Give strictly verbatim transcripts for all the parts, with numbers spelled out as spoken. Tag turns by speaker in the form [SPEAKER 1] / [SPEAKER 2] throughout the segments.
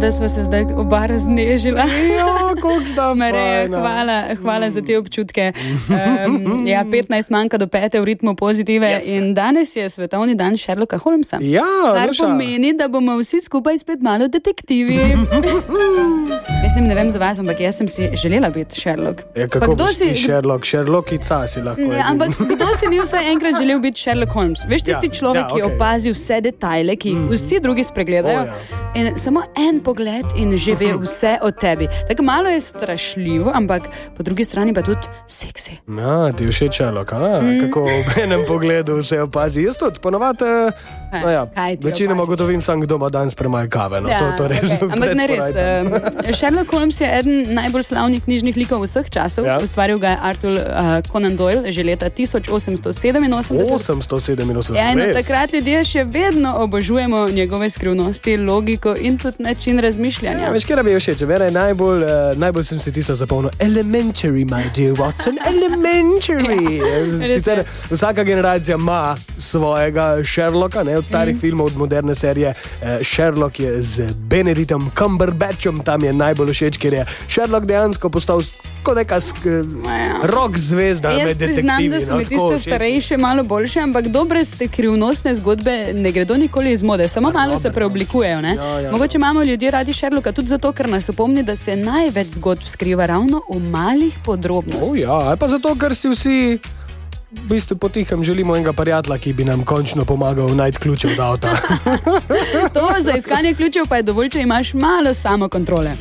[SPEAKER 1] da smo se zdaj oba raznežila.
[SPEAKER 2] Ja, koliko sta
[SPEAKER 1] Mareja, hvala, hvala za te občutke. Um, ja, petnajst manjka do pete v ritmu pozitive yes. In danes je svetovni dan Sherlocka Holmesa.
[SPEAKER 2] Ja,
[SPEAKER 1] kar
[SPEAKER 2] Nuša.
[SPEAKER 1] pomeni, da bomo vsi skupaj spet malo detektivi. Mislim, ne vem za vas, ampak jaz sem si želela biti Sherlock.
[SPEAKER 2] Ja, kako boš si Sherlock? Sherlockica si lahko.
[SPEAKER 1] Ne, ampak kdo si ni vsaj enkrat želel biti Sherlock Holmes? Veš, tisti ja, človek, ja, okay. ki opazi vse detajle, ki jih mm. vsi drugi spregledajo. Oh, ja. In samo en pogled in že ve vse o tebi. Tako malo je strašljivo, ampak po drugi strani pa tudi seksi.
[SPEAKER 2] Ja, ti všeč Sherlock, a? Mm. Kako v enem pogledu vse opazi. Jaz tudi, ponovadi, no ja, večinoma gotovim sam, kdo ima danes premaj kave. No,
[SPEAKER 1] ja,
[SPEAKER 2] to, to res
[SPEAKER 1] okay. Ampak ne res. Uh, Sherlock Holmes je eden najbolj slavnih knjižnih likov vseh časov. Ja. Ustvaril ga je Arthur uh, Conan Doyle že leta tisoč osemsto sedeminosemdeset.
[SPEAKER 2] osemsto sedeminosemdeset.
[SPEAKER 1] Ja, in takrat ljudje še vedno obožujemo njegove skrivnosti, logiko in tudi način razmišljanja.
[SPEAKER 2] Ja, veš, kje bi jo všeč? Mene je najbolj, uh, najbolj sem se tisto zapomnil. Elementary, my dear Watson. Elementary. Sicer vsaka generacija ima svojega Sherlocka, ne, od starih mm. filmov, od moderne serije. Uh, Sherlock je z Benedictom Cumberbatchom, tam je najbolj všeč, ker je Sherlock dejansko postal kot neka sk- ja. rock zvezda med detektivi.
[SPEAKER 1] Jaz priznam, da so mi tiste starejše malo boljše, ampak dobre ste skrivnostne zgodbe ne gredo nikoli iz mode, samo malo se preoblikujejo. Ne? Ja, ja. Mogoče imamo ljudje radi Sherlocka tudi zato, ker nas opomni, da se največ zgodb skriva ravno v malih podrobnostih.
[SPEAKER 2] Oh, ja, ali pa zato, ker si vsi v bistvu potihem želimo enega prijatelja, ki bi nam končno pomagal najti ključe od avta.
[SPEAKER 1] To za iskanje ključev pa je dovolj, če imaš malo samokontrole.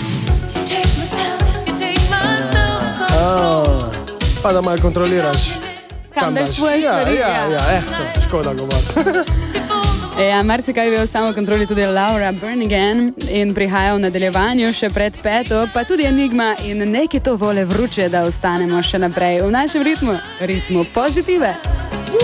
[SPEAKER 2] Oh, pa da malo kontroliraš.
[SPEAKER 1] Kam daš svoje stvari?
[SPEAKER 2] Ja, ja, ja, eh, to, škoda govoriti.
[SPEAKER 1] Ja, marsikaj ve o samokontroli tudi Laura Branigan in prihaja v nadaljevanju še pred peto, pa tudi Enigma in nekaj to vole vruče, da ostanemo še naprej v našem ritmu, ritmu pozitive.